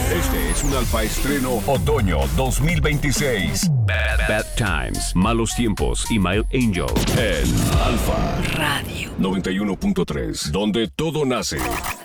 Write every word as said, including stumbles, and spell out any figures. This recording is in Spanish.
Este es un alfa estreno otoño dos mil veintiséis. Bad, Bad Times, Malos Tiempos y Mild Angel en Alfa Radio noventa y uno punto tres, donde todo nace.